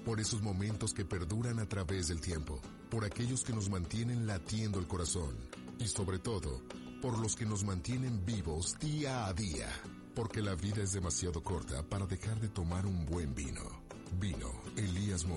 por esos momentos que perduran a través del tiempo, por aquellos que nos mantienen latiendo el corazón y sobre todo, por los que nos mantienen vivos día a día, porque la vida es demasiado corta para dejar de tomar un buen vino. Vino Elías Mora.